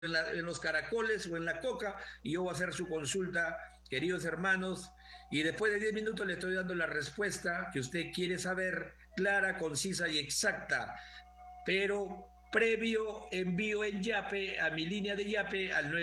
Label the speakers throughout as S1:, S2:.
S1: en los caracoles o en la coca y yo voy a hacer su consulta, queridos hermanos, y después de 10 minutos le estoy dando la respuesta que usted quiere saber, clara, concisa y exacta, pero previo envío en Yape a mi línea de Yape al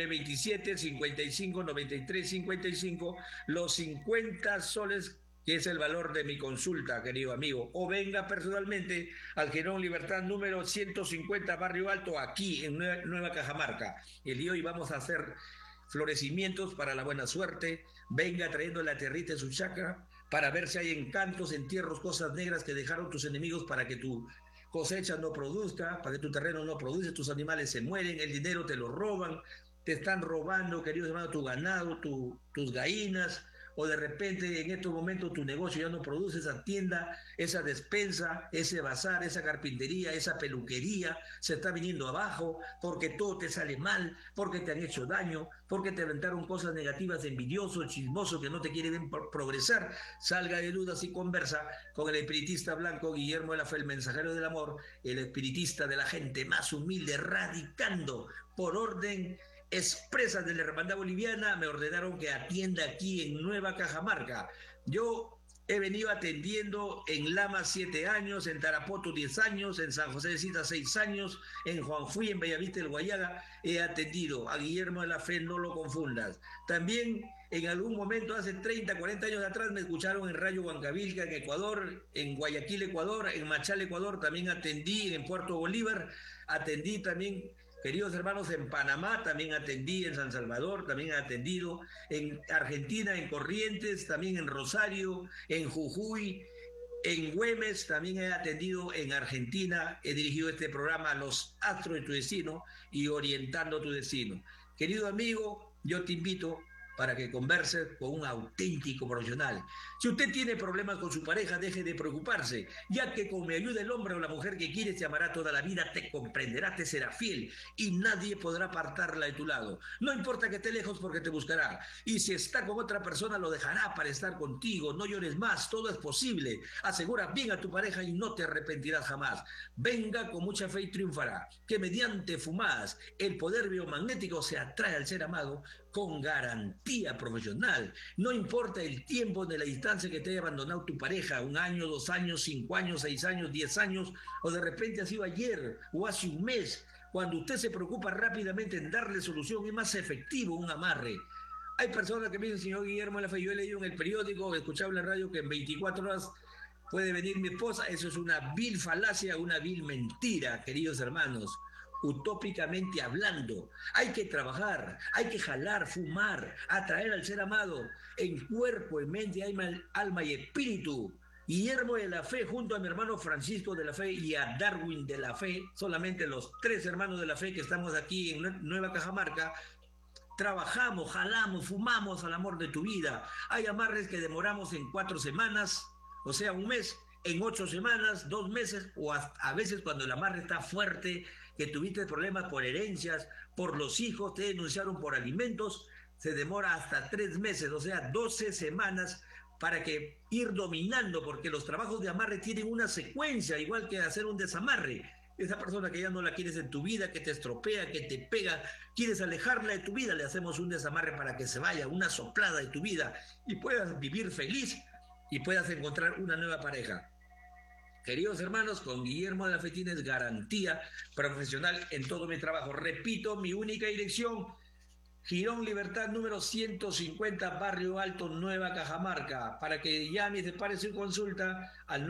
S1: 927-55-93-55 los 50 soles que es el valor de mi consulta, querido amigo. O venga personalmente al Girón Libertad número 150, Barrio Alto, aquí en Nueva Cajamarca. El día de hoy vamos a hacer florecimientos para la buena suerte. Venga trayendo la tierrita en su chacra para ver si hay encantos, entierros, cosas negras que dejaron tus enemigos para que tu cosecha no produzca, para que tu terreno no produce, tus animales se mueren, el dinero te lo roban, te están robando, queridos hermanos, tu ganado, tus gallinas, o de repente en estos momentos tu negocio ya no produce esa tienda, esa despensa, ese bazar, esa carpintería, esa peluquería, se está viniendo abajo porque todo te sale mal, porque te han hecho daño, porque te aventaron cosas negativas, envidioso, chismoso, que no te quieren progresar. Salga de dudas y conversa con el espiritista blanco Guillermo de la Fe, el mensajero del amor, el espiritista de la gente más humilde, radicando por orden expresas de la Hermandad Boliviana, me ordenaron que atienda aquí en Nueva Cajamarca. Yo he venido atendiendo en Lama 7 años, en Tarapoto 10 años, en San José de Cita 6 años, en Juanfuy, en Bellavista del Guayaga, he atendido a Guillermo de la Fe, no lo confundas. También en algún momento, hace 30, 40 años atrás, me escucharon en Rayo Huancavilca, en Ecuador, en Guayaquil, Ecuador, en Machala, Ecuador, también atendí en Puerto Bolívar, atendí también, queridos hermanos, en Panamá, también atendí, en San Salvador, también he atendido, en Argentina, en Corrientes, también en Rosario, en Jujuy, en Güemes, también he atendido en Argentina, he dirigido este programa a Los Astros de tu Destino y Orientando tu Destino. Querido amigo, yo te invito para que converses con un auténtico profesional. Si usted tiene problemas con su pareja, deje de preocuparse, ya que con mi ayuda el hombre o la mujer que quieres te amará toda la vida, te comprenderá, te será fiel y nadie podrá apartarla de tu lado. No importa que esté lejos porque te buscará. Y si está con otra persona, lo dejará para estar contigo. No llores más, todo es posible. Asegura bien a tu pareja y no te arrepentirás jamás. Venga con mucha fe y triunfará. Que mediante fumadas el poder biomagnético se atrae al ser amado con garantía profesional. No importa el tiempo de la distancia que te haya abandonado tu pareja, 1 año, 2 años, 5 años, 6 años, 10 años, o de repente ha sido ayer o hace un mes. Cuando usted se preocupa rápidamente en darle solución, es más efectivo un amarre. Hay personas que me dicen, señor Guillermo de la Fe, yo he leído en el periódico, he escuchado en la radio que en 24 horas puede venir mi esposa. Eso es una vil falacia, una vil mentira, queridos hermanos. Utópicamente hablando, hay que trabajar, hay que jalar, fumar, atraer al ser amado en cuerpo, en mente, alma y espíritu. Guillermo de la Fe, junto a mi hermano Francisco de la Fe y a Darwin de la Fe, solamente los 3 hermanos de la Fe que estamos aquí en Nueva Cajamarca, trabajamos, jalamos, fumamos al amor de tu vida. Hay amarres que demoramos en 4 semanas, o sea, un mes, en 8 semanas, 2 meses, o a veces cuando el amarre está fuerte, que tuviste problemas por herencias, por los hijos, te denunciaron por alimentos, se demora hasta 3 meses, o sea, 12 semanas para que ir dominando, porque los trabajos de amarre tienen una secuencia, igual que hacer un desamarre. Esa persona que ya no la quieres en tu vida, que te estropea, que te pega, quieres alejarla de tu vida, le hacemos un desamarre para que se vaya, una soplada de tu vida y puedas vivir feliz y puedas encontrar una nueva pareja. Queridos hermanos, con Guillermo de la Fe tienes garantía profesional en todo mi trabajo. Repito, mi única dirección, Girón Libertad número 150, Barrio Alto, Nueva Cajamarca, para que llame y se pare su consulta al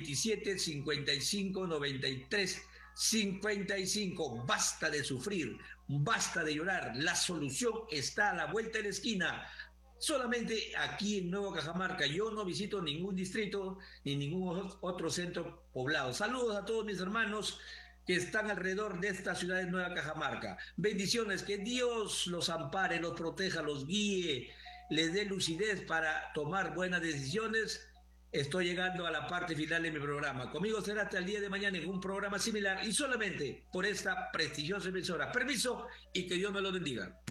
S1: 927-55-93-55. Basta de sufrir, basta de llorar, la solución está a la vuelta de la esquina. Solamente aquí en Nueva Cajamarca. Yo no visito ningún distrito ni ningún otro centro poblado. Saludos a todos mis hermanos que están alrededor de esta ciudad de Nueva Cajamarca. Bendiciones, que Dios los ampare, los proteja, los guíe, les dé lucidez para tomar buenas decisiones. Estoy llegando a la parte final de mi programa. Conmigo será hasta el día de mañana en un programa similar y solamente por esta prestigiosa emisora. Permiso y que Dios me lo bendiga.